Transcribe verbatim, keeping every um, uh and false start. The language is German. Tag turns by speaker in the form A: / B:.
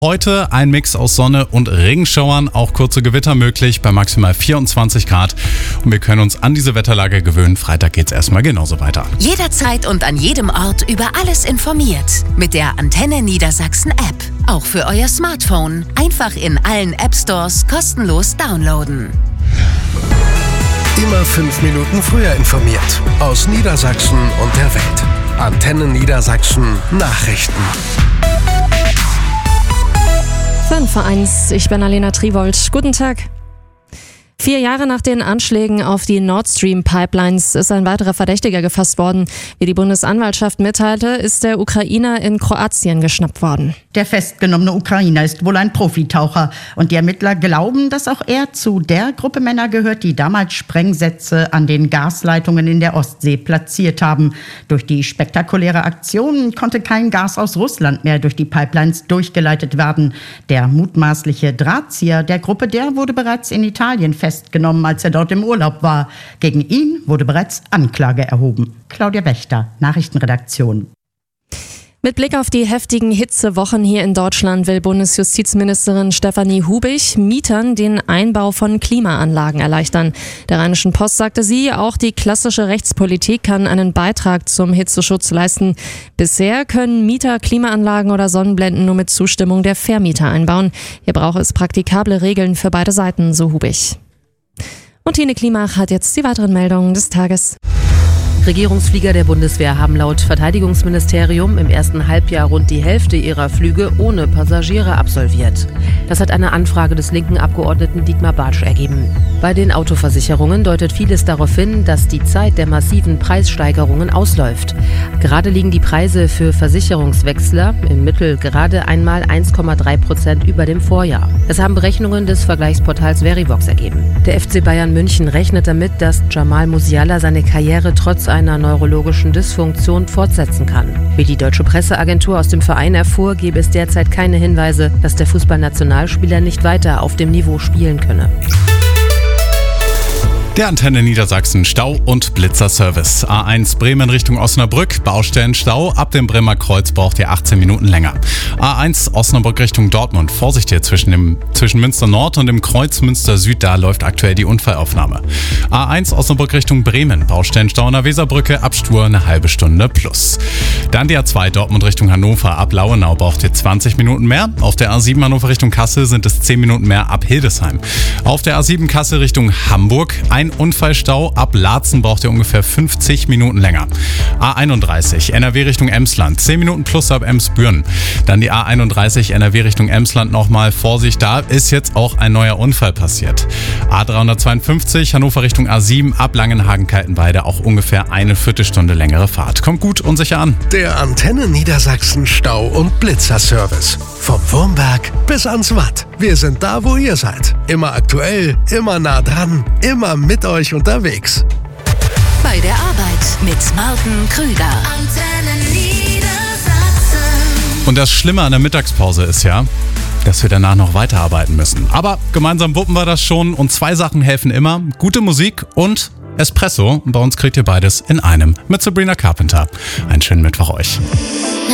A: Heute ein Mix aus Sonne und Regenschauern, auch kurze Gewitter möglich bei maximal vierundzwanzig Grad. Und wir können uns an diese Wetterlage gewöhnen. Freitag geht's erstmal genauso weiter.
B: Jederzeit und an jedem Ort über alles informiert. Mit der Antenne Niedersachsen App. Auch für euer Smartphone. Einfach in allen App Stores kostenlos downloaden.
C: Immer fünf Minuten früher informiert. Aus Niedersachsen und der Welt. Antenne Niedersachsen Nachrichten.
D: fünf vor eins, ich bin Alena Triwold. Guten Tag. Vier Jahre nach den Anschlägen auf die Nord Stream Pipelines ist ein weiterer Verdächtiger gefasst worden. Wie die Bundesanwaltschaft mitteilte, ist der Ukrainer in Kroatien geschnappt worden.
E: Der festgenommene Ukrainer ist wohl ein Profitaucher und die Ermittler glauben, dass auch er zu der Gruppe Männer gehört, die damals Sprengsätze an den Gasleitungen in der Ostsee platziert haben. Durch die spektakuläre Aktion konnte kein Gas aus Russland mehr durch die Pipelines durchgeleitet werden. Der mutmaßliche Drahtzieher der Gruppe, der wurde bereits in Italien festgenommen. festgenommen, als er dort im Urlaub war. Gegen ihn wurde bereits Anklage erhoben. Claudia Wächter, Nachrichtenredaktion.
D: Mit Blick auf die heftigen Hitzewochen hier in Deutschland will Bundesjustizministerin Stefanie Hubich Mietern den Einbau von Klimaanlagen erleichtern. Der Rheinischen Post sagte sie, auch die klassische Rechtspolitik kann einen Beitrag zum Hitzeschutz leisten. Bisher können Mieter Klimaanlagen oder Sonnenblenden nur mit Zustimmung der Vermieter einbauen. Hier braucht es praktikable Regeln für beide Seiten, so Hubich. Und Tine Klimach hat jetzt die weiteren Meldungen des Tages.
F: Regierungsflieger der Bundeswehr haben laut Verteidigungsministerium im ersten Halbjahr rund die Hälfte ihrer Flüge ohne Passagiere absolviert. Das hat eine Anfrage des linken Abgeordneten Dietmar Bartsch ergeben. Bei den Autoversicherungen deutet vieles darauf hin, dass die Zeit der massiven Preissteigerungen ausläuft. Gerade liegen die Preise für Versicherungswechsler im Mittel gerade einmal eins Komma drei Prozent über dem Vorjahr. Das haben Berechnungen des Vergleichsportals Verivox ergeben. Der F C Bayern München rechnet damit, dass Jamal Musiala seine Karriere trotz einer neurologischen Dysfunktion fortsetzen kann. Wie die deutsche Presseagentur aus dem Verein erfuhr, gäbe es derzeit keine Hinweise, dass der Fußballnationalspieler nicht weiter auf dem Niveau spielen könne.
A: Der Antenne Niedersachsen Stau- und Blitzerservice. A eins Bremen Richtung Osnabrück, Baustellenstau. Ab dem Bremer Kreuz braucht ihr achtzehn Minuten länger. A eins Osnabrück Richtung Dortmund. Vorsicht hier zwischen, dem, zwischen Münster Nord und dem Kreuz Münster Süd. Da läuft aktuell die Unfallaufnahme. A eins Osnabrück Richtung Bremen. Baustellenstau an der Weserbrücke. Ab Stur eine halbe Stunde plus. Dann die A zwei Dortmund Richtung Hannover. Ab Lauenau braucht ihr zwanzig Minuten mehr. Auf der A sieben Hannover Richtung Kassel sind es zehn Minuten mehr ab Hildesheim. Auf der A sieben Kassel Richtung Hamburg. Ein Unfallstau. Ab Laatzen braucht ihr ungefähr fünfzig Minuten länger. A einunddreißig N R W Richtung Emsland. zehn Minuten plus ab Emsbüren. Dann die A einunddreißig N R W Richtung Emsland nochmal. Vorsicht, da ist jetzt auch ein neuer Unfall passiert. A dreihundertzweiundfünfzig Hannover Richtung A sieben. Ab Langenhagen-Kaltenweide auch ungefähr eine Viertelstunde längere Fahrt. Kommt gut und sicher an.
C: Der Antenne Niedersachsen Stau- und Blitzerservice. Vom Wurmberg bis ans Watt. Wir sind da, wo ihr seid. Immer aktuell, immer nah dran, immer mit euch unterwegs.
B: Bei der Arbeit mit Martin Krüger. Antenne Niedersachsen.
A: Und das Schlimme an der Mittagspause ist ja, dass wir danach noch weiterarbeiten müssen. Aber gemeinsam wuppen wir das schon und zwei Sachen helfen immer. Gute Musik und Espresso. Bei uns kriegt ihr beides in einem mit Sabrina Carpenter. Einen schönen Mittwoch euch.